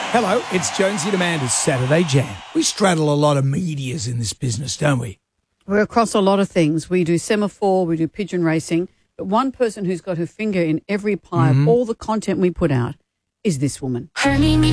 Hello, it's Jonesy and Amanda's Saturday Jam. We straddle a lot of medias in this business, don't we? We're across a lot of things. We do semaphore, we do pigeon racing, but one person who's got her finger in every pie of all the content we put out is this woman.